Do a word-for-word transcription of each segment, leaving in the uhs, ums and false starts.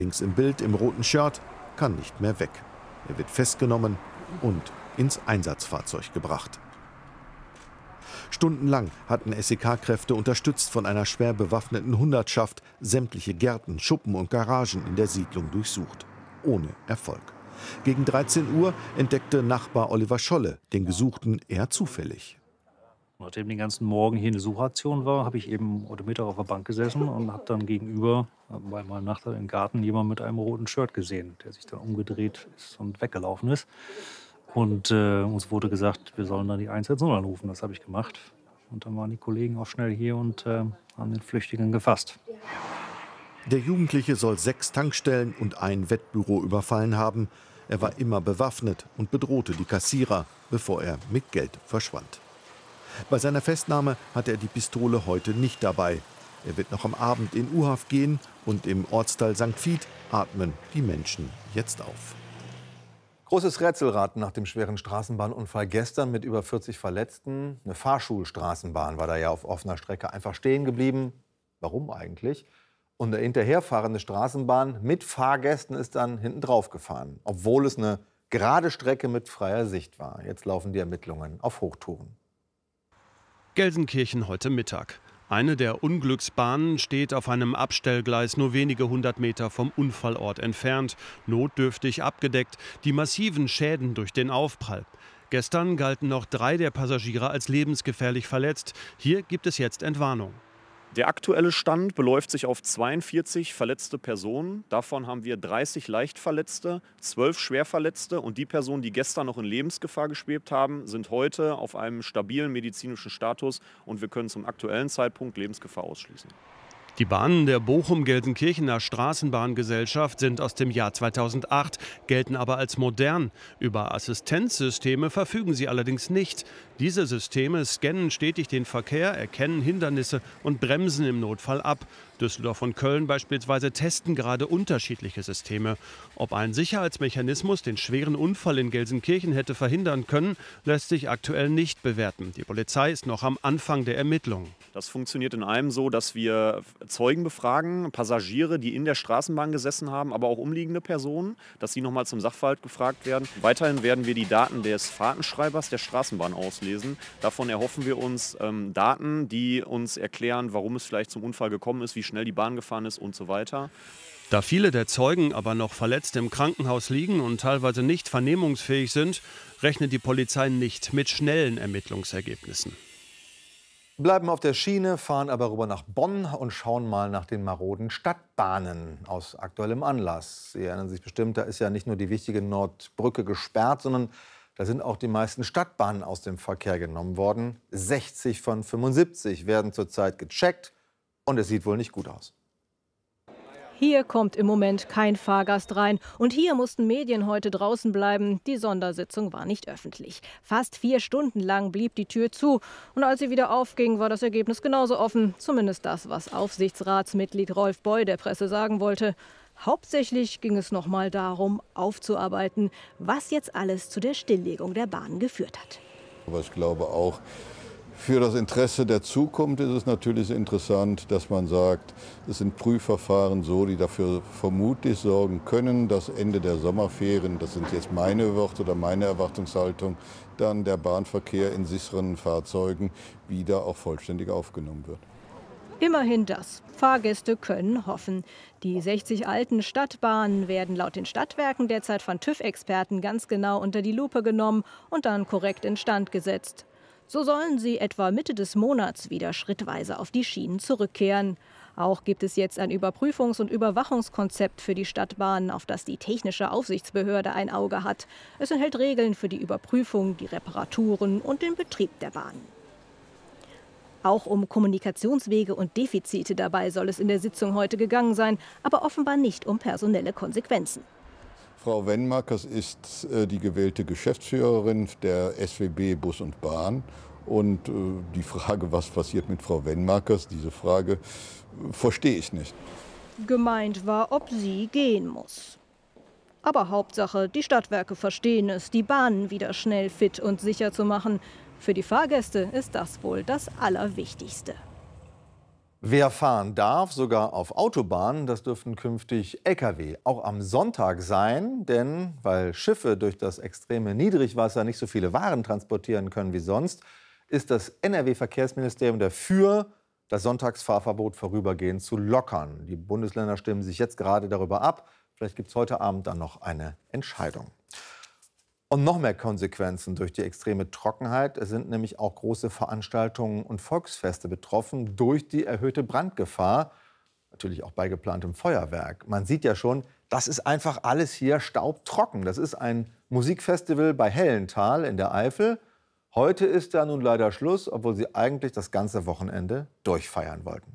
Links im Bild im roten Shirt kann nicht mehr weg. Er wird festgenommen und ins Einsatzfahrzeug gebracht. Stundenlang hatten S E K-Kräfte unterstützt von einer schwer bewaffneten Hundertschaft sämtliche Gärten, Schuppen und Garagen in der Siedlung durchsucht. Ohne Erfolg. Gegen dreizehn Uhr entdeckte Nachbar Oliver Scholle den Gesuchten eher zufällig. Nachdem den ganzen Morgen hier eine Suchaktion war, habe ich eben heute Mittag auf der Bank gesessen und habe dann gegenüber bei meinem Nachbar im Garten jemanden mit einem roten Shirt gesehen, der sich dann umgedreht ist und weggelaufen ist. Und äh, uns wurde gesagt, wir sollen dann die eins eins null anrufen. Das habe ich gemacht. Und dann waren die Kollegen auch schnell hier und äh, haben den Flüchtigen gefasst. Der Jugendliche soll sechs Tankstellen und ein Wettbüro überfallen haben. Er war immer bewaffnet und bedrohte die Kassierer, bevor er mit Geld verschwand. Bei seiner Festnahme hatte er die Pistole heute nicht dabei. Er wird noch am Abend in U-Haft gehen und im Ortsteil Sankt Vith atmen die Menschen jetzt auf. Großes Rätselraten nach dem schweren Straßenbahnunfall gestern mit über vierzig Verletzten. Eine Fahrschulstraßenbahn war da ja auf offener Strecke einfach stehen geblieben. Warum eigentlich? Und eine hinterherfahrende Straßenbahn mit Fahrgästen ist dann hinten drauf gefahren, obwohl es eine gerade Strecke mit freier Sicht war. Jetzt laufen die Ermittlungen auf Hochtouren. Gelsenkirchen heute Mittag. Eine der Unglücksbahnen steht auf einem Abstellgleis nur wenige hundert Meter vom Unfallort entfernt, notdürftig abgedeckt, die massiven Schäden durch den Aufprall. Gestern galten noch drei der Passagiere als lebensgefährlich verletzt. Hier gibt es jetzt Entwarnung. Der aktuelle Stand beläuft sich auf zweiundvierzig verletzte Personen. Davon haben wir dreißig Leichtverletzte, zwölf Schwerverletzte. Und die Personen, die gestern noch in Lebensgefahr geschwebt haben, sind heute auf einem stabilen medizinischen Status. Und wir können zum aktuellen Zeitpunkt Lebensgefahr ausschließen. Die Bahnen der Bochum-Gelsenkirchener Straßenbahngesellschaft sind aus dem Jahr zweitausendacht, gelten aber als modern. Über Assistenzsysteme verfügen sie allerdings nicht. Diese Systeme scannen stetig den Verkehr, erkennen Hindernisse und bremsen im Notfall ab. Düsseldorf und Köln beispielsweise testen gerade unterschiedliche Systeme. Ob ein Sicherheitsmechanismus den schweren Unfall in Gelsenkirchen hätte verhindern können, lässt sich aktuell nicht bewerten. Die Polizei ist noch am Anfang der Ermittlungen. Das funktioniert in einem so, dass wir Zeugen befragen, Passagiere, die in der Straßenbahn gesessen haben, aber auch umliegende Personen, dass sie nochmal zum Sachverhalt gefragt werden. Weiterhin werden wir die Daten des Fahrtenschreibers der Straßenbahn auslesen. Davon erhoffen wir uns ähm, Daten, die uns erklären, warum es vielleicht zum Unfall gekommen ist, wie schnell die Bahn gefahren ist und so weiter. Da viele der Zeugen aber noch verletzt im Krankenhaus liegen und teilweise nicht vernehmungsfähig sind, rechnet die Polizei nicht mit schnellen Ermittlungsergebnissen. Bleiben auf der Schiene, fahren aber rüber nach Bonn und schauen mal nach den maroden Stadtbahnen aus aktuellem Anlass. Sie erinnern sich bestimmt, da ist ja nicht nur die wichtige Nordbrücke gesperrt, sondern da sind auch die meisten Stadtbahnen aus dem Verkehr genommen worden. sechzig von fünfundsiebzig werden zurzeit gecheckt und es sieht wohl nicht gut aus. Hier kommt im Moment kein Fahrgast rein. Und hier mussten Medien heute draußen bleiben. Die Sondersitzung war nicht öffentlich. Fast vier Stunden lang blieb die Tür zu. Und als sie wieder aufging, war das Ergebnis genauso offen. Zumindest das, was Aufsichtsratsmitglied Rolf Boy der Presse sagen wollte. Hauptsächlich ging es noch mal darum, aufzuarbeiten, was jetzt alles zu der Stilllegung der Bahn geführt hat. Aber ich glaube auch, für das Interesse der Zukunft ist es natürlich interessant, dass man sagt, es sind Prüfverfahren so, die dafür vermutlich sorgen können, dass Ende der Sommerferien, das sind jetzt meine Worte oder meine Erwartungshaltung, dann der Bahnverkehr in sicheren Fahrzeugen wieder auch vollständig aufgenommen wird. Immerhin das. Fahrgäste können hoffen. Die sechzig alten Stadtbahnen werden laut den Stadtwerken derzeit von TÜV-Experten ganz genau unter die Lupe genommen und dann korrekt instand gesetzt. So sollen sie etwa Mitte des Monats wieder schrittweise auf die Schienen zurückkehren. Auch gibt es jetzt ein Überprüfungs- und Überwachungskonzept für die Stadtbahnen, auf das die technische Aufsichtsbehörde ein Auge hat. Es enthält Regeln für die Überprüfung, die Reparaturen und den Betrieb der Bahnen. Auch um Kommunikationswege und Defizite dabei soll es in der Sitzung heute gegangen sein, aber offenbar nicht um personelle Konsequenzen. Frau Wennmakers ist äh, die gewählte Geschäftsführerin der S W B Bus und Bahn. Und äh, die Frage, was passiert mit Frau Wennmakers, diese Frage äh, verstehe ich nicht. Gemeint war, ob sie gehen muss. Aber Hauptsache, die Stadtwerke verstehen es, die Bahnen wieder schnell fit und sicher zu machen. Für die Fahrgäste ist das wohl das Allerwichtigste. Wer fahren darf, sogar auf Autobahnen, das dürften künftig L K W auch am Sonntag sein. Denn weil Schiffe durch das extreme Niedrigwasser nicht so viele Waren transportieren können wie sonst, ist das N R W-Verkehrsministerium dafür, das Sonntagsfahrverbot vorübergehend zu lockern. Die Bundesländer stimmen sich jetzt gerade darüber ab. Vielleicht gibt es heute Abend dann noch eine Entscheidung. Und noch mehr Konsequenzen durch die extreme Trockenheit. Es sind nämlich auch große Veranstaltungen und Volksfeste betroffen durch die erhöhte Brandgefahr. Natürlich auch bei geplantem Feuerwerk. Man sieht ja schon, das ist einfach alles hier staubtrocken. Das ist ein Musikfestival bei Hellenthal in der Eifel. Heute ist da nun leider Schluss, obwohl sie eigentlich das ganze Wochenende durchfeiern wollten.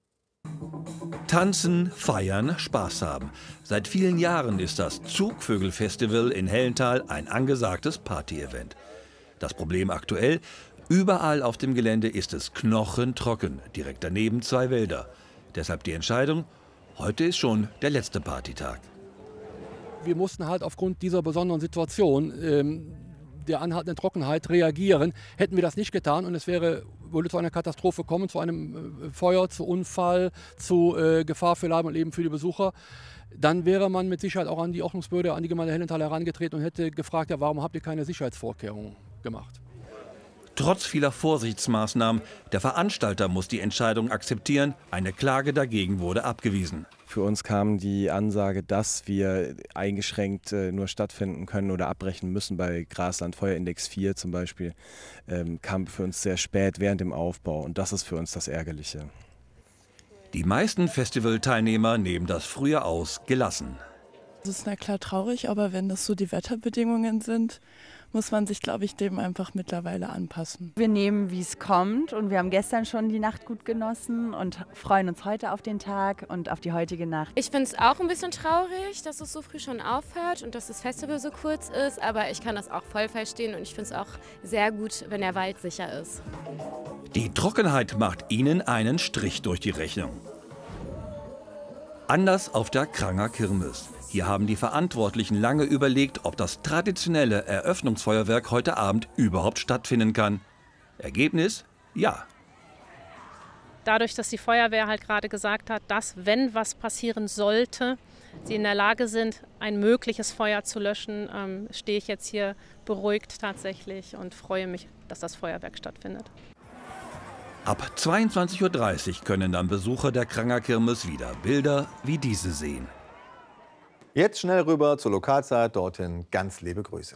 Tanzen, feiern, Spaß haben. Seit vielen Jahren ist das Zugvögel-Festival in Hellenthal ein angesagtes Party-Event. Das Problem aktuell: überall auf dem Gelände ist es knochentrocken, direkt daneben zwei Wälder. Deshalb die Entscheidung: heute ist schon der letzte Partytag. Wir mussten halt aufgrund dieser besonderen Situation, ähm, der anhaltenden Trockenheit, reagieren. Hätten wir das nicht getan und es wäre, würde zu einer Katastrophe kommen, zu einem äh, Feuer, zu Unfall, zu äh, Gefahr für Leib und Leben für die Besucher, dann wäre man mit Sicherheit auch an die Ordnungsbehörde, an die Gemeinde Hellenthal herangetreten und hätte gefragt, ja, warum habt ihr keine Sicherheitsvorkehrungen gemacht? Trotz vieler Vorsichtsmaßnahmen, der Veranstalter muss die Entscheidung akzeptieren. Eine Klage dagegen wurde abgewiesen. Für uns kam die Ansage, dass wir eingeschränkt äh, nur stattfinden können oder abbrechen müssen bei Grasland Feuerindex vier zum Beispiel, ähm, kam für uns sehr spät während dem Aufbau. Und das ist für uns das Ärgerliche. Die meisten Festivalteilnehmer nehmen das Frühjahr aus gelassen. Das ist na klar traurig, aber wenn das so die Wetterbedingungen sind, muss man sich, glaube ich, dem einfach mittlerweile anpassen. Wir nehmen, wie es kommt, und wir haben gestern schon die Nacht gut genossen und freuen uns heute auf den Tag und auf die heutige Nacht. Ich finde es auch ein bisschen traurig, dass es so früh schon aufhört und dass das Festival so kurz ist, aber ich kann das auch voll verstehen und ich finde es auch sehr gut, wenn der Wald sicher ist. Die Trockenheit macht ihnen einen Strich durch die Rechnung. Anders auf der Kranger Kirmes. Hier haben die Verantwortlichen lange überlegt, ob das traditionelle Eröffnungsfeuerwerk heute Abend überhaupt stattfinden kann. Ergebnis: ja. Dadurch, dass die Feuerwehr halt gerade gesagt hat, dass, wenn was passieren sollte, sie in der Lage sind, ein mögliches Feuer zu löschen, ähm, stehe ich jetzt hier beruhigt tatsächlich und freue mich, dass das Feuerwerk stattfindet. Ab zweiundzwanzig Uhr dreißig können dann Besucher der Kranger Kirmes wieder Bilder wie diese sehen. Jetzt schnell rüber zur Lokalzeit, dorthin ganz liebe Grüße.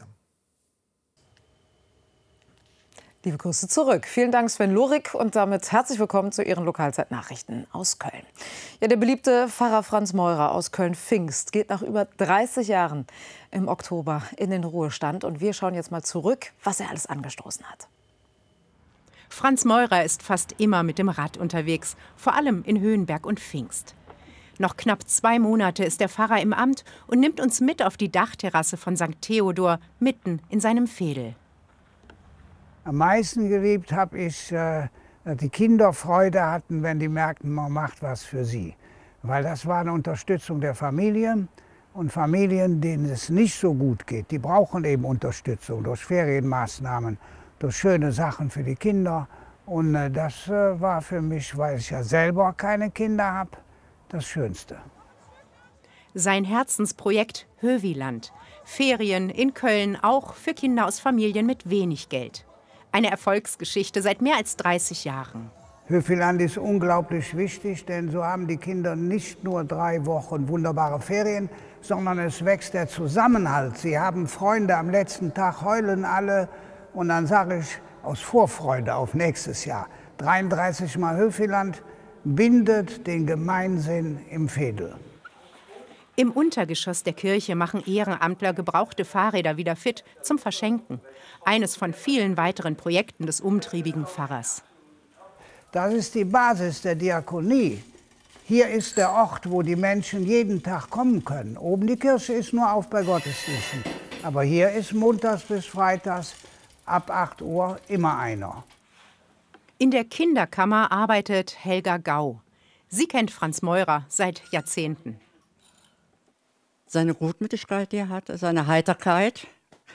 Liebe Grüße zurück. Vielen Dank, Sven Lorik, und damit herzlich willkommen zu Ihren Lokalzeit-Nachrichten aus Köln. Ja, der beliebte Pfarrer Franz Meurer aus Köln-Pfingst geht nach über dreißig Jahren im Oktober in den Ruhestand. Und wir schauen jetzt mal zurück, was er alles angestoßen hat. Franz Meurer ist fast immer mit dem Rad unterwegs, vor allem in Höhenberg und Pfingst. Noch knapp zwei Monate ist der Pfarrer im Amt und nimmt uns mit auf die Dachterrasse von Sankt Theodor, mitten in seinem Veedel. Am meisten geliebt habe ich, äh, dass die Kinder Freude hatten, wenn die merkten, man macht was für sie. Weil das war eine Unterstützung der Familien. Und Familien, denen es nicht so gut geht, die brauchen eben Unterstützung durch Ferienmaßnahmen, durch schöne Sachen für die Kinder. Und äh, das äh, war für mich, weil ich ja selber keine Kinder habe, das Schönste. Sein Herzensprojekt Höviland. Ferien in Köln, auch für Kinder aus Familien mit wenig Geld. Eine Erfolgsgeschichte seit mehr als dreißig Jahren. Höviland ist unglaublich wichtig, denn so haben die Kinder nicht nur drei Wochen wunderbare Ferien, sondern es wächst der Zusammenhalt. Sie haben Freunde, am letzten Tag heulen alle und dann sage ich aus Vorfreude auf nächstes Jahr. dreiunddreißig Mal Höviland bindet den Gemeinsinn im Veedel. Im Untergeschoss der Kirche machen Ehrenamtler gebrauchte Fahrräder wieder fit zum Verschenken. Eines von vielen weiteren Projekten des umtriebigen Pfarrers. Das ist die Basis der Diakonie. Hier ist der Ort, wo die Menschen jeden Tag kommen können. Oben die Kirche ist nur auf bei Gottesdiensten. Aber hier ist montags bis freitags ab acht Uhr immer einer. In der Kinderkammer arbeitet Helga Gau. Sie kennt Franz Meurer seit Jahrzehnten. Seine Gutmütigkeit, die er hat, seine Heiterkeit.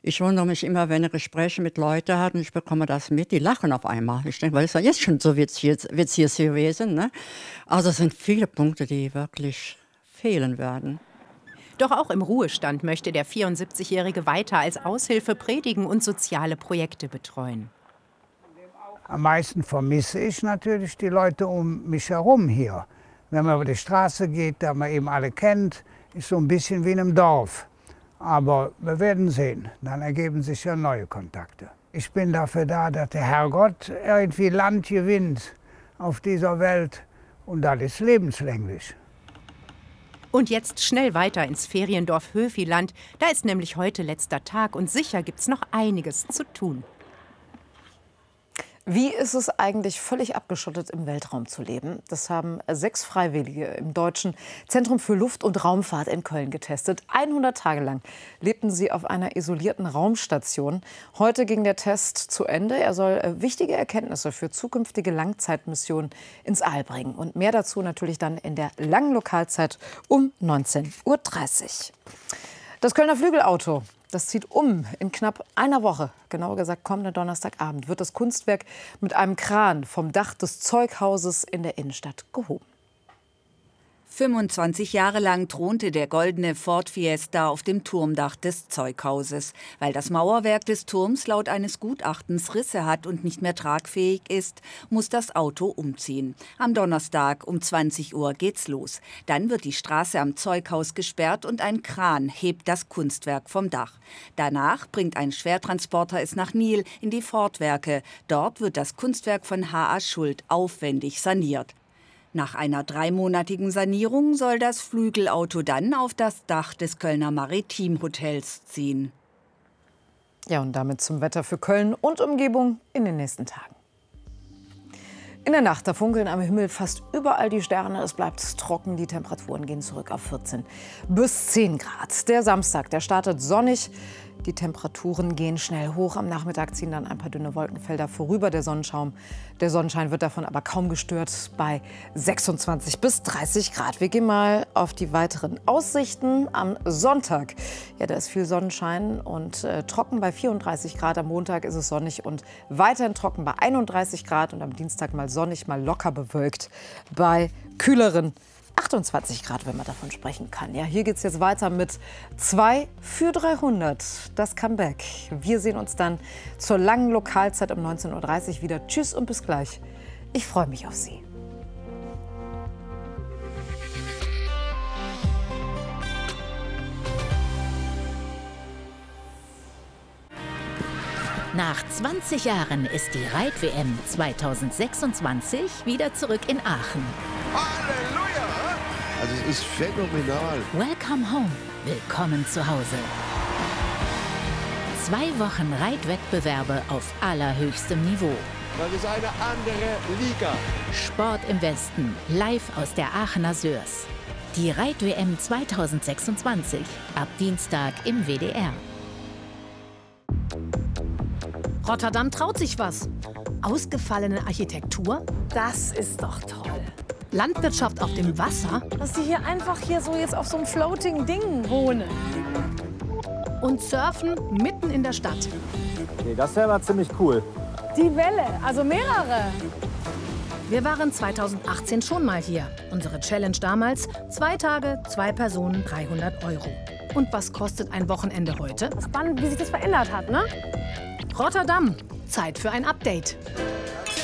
Ich wundere mich immer, wenn ich Gespräche mit Leuten habe und ich bekomme das mit, die lachen auf einmal. Ich denke, weil es ja jetzt schon so witzig gewesen. Ne? Also es sind viele Punkte, die wirklich fehlen werden. Doch auch im Ruhestand möchte der vierundsiebzigjährige weiter als Aushilfe predigen und soziale Projekte betreuen. Am meisten vermisse ich natürlich die Leute um mich herum hier. Wenn man über die Straße geht, da man eben alle kennt, ist so ein bisschen wie in einem Dorf. Aber wir werden sehen, dann ergeben sich ja neue Kontakte. Ich bin dafür da, dass der Herrgott irgendwie Land gewinnt auf dieser Welt und das ist lebenslänglich. Und jetzt schnell weiter ins Feriendorf Höfiland. Da ist nämlich heute letzter Tag und sicher gibt's noch einiges zu tun. Wie ist es eigentlich, völlig abgeschottet im Weltraum zu leben? Das haben sechs Freiwillige im Deutschen Zentrum für Luft- und Raumfahrt in Köln getestet. hundert Tage lang lebten sie auf einer isolierten Raumstation. Heute ging der Test zu Ende. Er soll wichtige Erkenntnisse für zukünftige Langzeitmissionen ins All bringen. Und mehr dazu natürlich dann in der langen Lokalzeit um neunzehn Uhr dreißig. Das Kölner Flügelauto, das zieht um. In knapp einer Woche, genauer gesagt kommenden Donnerstagabend, wird das Kunstwerk mit einem Kran vom Dach des Zeughauses in der Innenstadt gehoben. fünfundzwanzig Jahre lang thronte der goldene Ford Fiesta auf dem Turmdach des Zeughauses. Weil das Mauerwerk des Turms laut eines Gutachtens Risse hat und nicht mehr tragfähig ist, muss das Auto umziehen. Am Donnerstag um zwanzig Uhr geht's los. Dann wird die Straße am Zeughaus gesperrt und ein Kran hebt das Kunstwerk vom Dach. Danach bringt ein Schwertransporter es nach Nil in die Ford-Werke. Dort wird das Kunstwerk von H A Schuld aufwendig saniert. Nach einer dreimonatigen Sanierung soll das Flügelauto dann auf das Dach des Kölner Maritim-Hotels ziehen. Ja, und damit zum Wetter für Köln und Umgebung in den nächsten Tagen. In der Nacht, da funkeln am Himmel fast überall die Sterne. Es bleibt trocken, die Temperaturen gehen zurück auf vierzehn bis zehn Grad. Der Samstag, der startet sonnig. Die Temperaturen gehen schnell hoch. Am Nachmittag ziehen dann ein paar dünne Wolkenfelder vorüber. Der Sonnenschaum, der Sonnenschein wird davon aber kaum gestört bei sechsundzwanzig bis dreißig Grad. Wir gehen mal auf die weiteren Aussichten am Sonntag. Ja, da ist viel Sonnenschein und äh, trocken bei vierunddreißig Grad. Am Montag ist es sonnig und weiterhin trocken bei einunddreißig Grad. Und am Dienstag mal sonnig, mal locker bewölkt bei kühleren achtundzwanzig Grad, wenn man davon sprechen kann. Ja, hier geht es jetzt weiter mit zwei für dreihundert, das Comeback. Wir sehen uns dann zur langen Lokalzeit um neunzehn Uhr dreißig wieder. Tschüss und bis gleich. Ich freue mich auf Sie. Nach zwanzig Jahren ist die Reit-W M zweitausendsechsundzwanzig wieder zurück in Aachen. Halleluja! Also es ist phänomenal. Welcome home. Willkommen zu Hause. Zwei Wochen Reitwettbewerbe auf allerhöchstem Niveau. Das ist eine andere Liga. Sport im Westen, live aus der Aachener Sörs. Die Reit-W M zweitausendsechsundzwanzig, ab Dienstag im W D R. Rotterdam traut sich was. Ausgefallene Architektur? Das ist doch toll. Landwirtschaft auf dem Wasser? Dass die hier einfach hier so jetzt auf so einem Floating-Ding wohnen. Und Surfen mitten in der Stadt. Okay, das wäre aber ziemlich cool. Die Welle, also mehrere. Wir waren zweitausendachtzehn schon mal hier. Unsere Challenge damals, zwei Tage, zwei Personen, dreihundert Euro. Und was kostet ein Wochenende heute? Spannend, wie sich das verändert hat, ne? Rotterdam, Zeit für ein Update.